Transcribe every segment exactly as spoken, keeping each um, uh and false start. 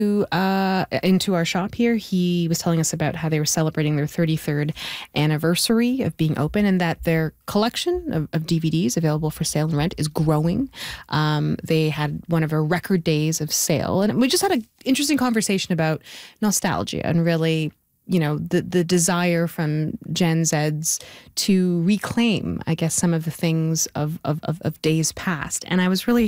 uh, into our shop here. He was telling us about how they were celebrating their thirty-third anniversary of being open, and that their collection of, of D V Ds available for sale and rent is growing. Um, they had one of their record days of sale, and we just had an interesting conversation about nostalgia and really, you know, the the desire from Gen Zs to reclaim, I guess, some of the things of, of, of, of days past. And I was really,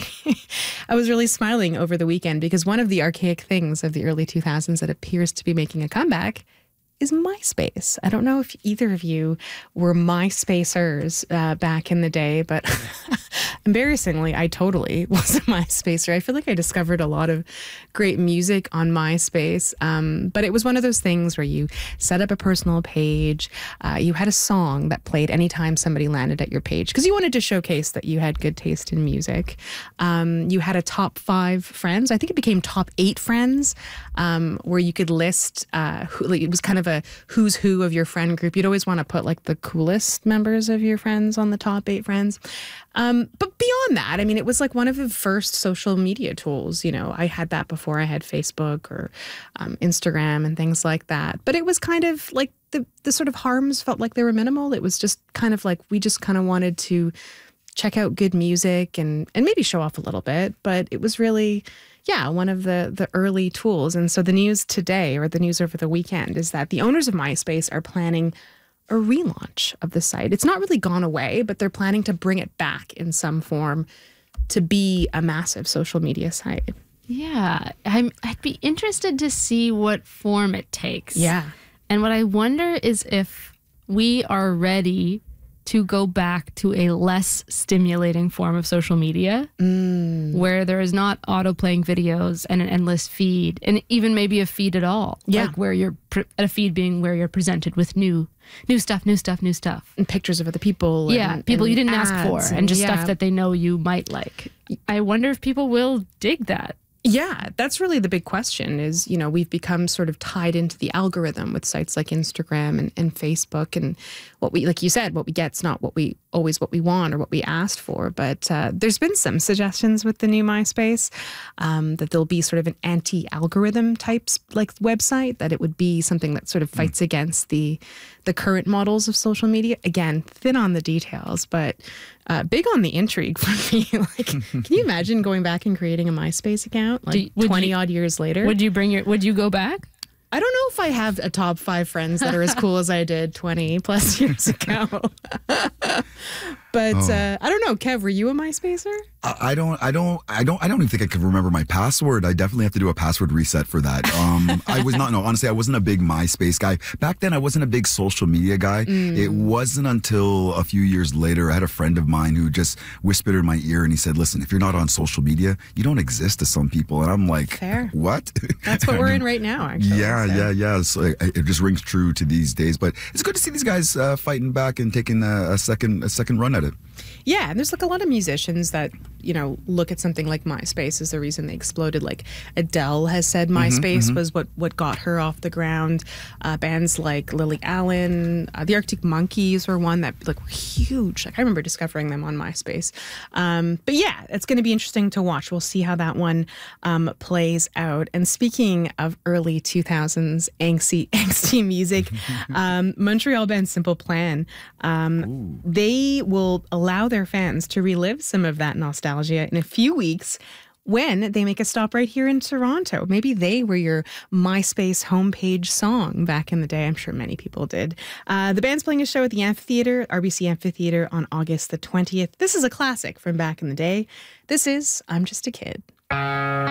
I was really smiling over the weekend because one of the archaic things of the early two thousands that appears to be making a comeback is MySpace. I don't know if either of you were MySpacers uh, back in the day, but embarrassingly, I totally was a MySpacer. I feel like I discovered a lot of great music on MySpace, um, but it was one of those things where you set up a personal page, uh, you had a song that played anytime somebody landed at your page because you wanted to showcase that you had good taste in music. Um, you had a top five friends. I think it became top eight friends, um, where you could list, uh, who, like, it was kind of a who's who of your friend group. You'd always want to put like the coolest members of your friends on the top eight friends. Um, but beyond that, I mean, it was like one of the first social media tools. You know, I had that before I had Facebook or um, Instagram and things like that. But it was kind of like the, the sort of harms felt like they were minimal. It was just kind of like we just kind of wanted to check out good music and, and maybe show off a little bit. But it was really, yeah, one of the, the early tools. And so the news today, or the news over the weekend, is that the owners of MySpace are planning a relaunch of the site. It's not really gone away, but they're planning to bring it back in some form to be a massive social media site. Yeah, I'm, I'd be interested to see what form it takes. Yeah. And what I wonder is if we are ready to go back to a less stimulating form of social media, mm. where there is not auto-playing videos and an endless feed, and even maybe a feed at all. Yeah. Like where you're, pre- a feed being where you're presented with new new stuff, new stuff, new stuff. And pictures of other people. Yeah, and, people and you didn't ask for, and, and just yeah. stuff that they know you might like. I wonder if people will dig that. Yeah, that's really the big question is, you know, we've become sort of tied into the algorithm with sites like Instagram and, and Facebook, and what we, like you said, what we get's not what we always what we want or what we asked for. But uh, there's been some suggestions with the new MySpace um, that there'll be sort of an anti-algorithm type like website, that it would be something that sort of fights mm. against the the current models of social media. Again, thin on the details, but uh, big on the intrigue for me. Like, can you imagine going back and creating a MySpace account like you, twenty you, odd years later? Would you bring your? Would you go back? I don't know if I have a top five friends that are as cool as I did twenty plus years ago. But oh. uh, I don't know. Kev, were you a MySpacer? I, I don't. I don't. I don't. I don't even think I could remember my password. I definitely have to do a password reset for that. Um, I was not. No, honestly, I wasn't a big MySpace guy back then. I wasn't a big social media guy. Mm. It wasn't until a few years later, I had a friend of mine who just whispered in my ear, and he said, "Listen, if you're not on social media, you don't exist to some people." And I'm like, "Fair. What?" That's what we're in right now. Actually. Yeah, so. yeah, yeah. So it, it just rings true to these days. But it's good to see these guys uh, fighting back and taking a, a second a second run at it. Yeah, and there's like a lot of musicians that, you know, look at something like MySpace as the reason they exploded. Like Adele has said MySpace mm-hmm, mm-hmm. was what, what got her off the ground. Uh, bands like Lily Allen, uh, the Arctic Monkeys were one that like were huge. Like I remember discovering them on MySpace. Um, but yeah, it's going to be interesting to watch. We'll see how that one um, plays out. And speaking of early two thousands angsty, angsty music, um, Montreal band Simple Plan, um, they will allow their fans to relive some of that nostalgia in a few weeks when they make a stop right here in Toronto. Maybe they were your MySpace homepage song back in the day. I'm sure many people did. Uh, the band's playing a show at the Amphitheatre, R B C Amphitheatre, on August the twentieth. This is a classic from back in the day. This is I'm Just a Kid.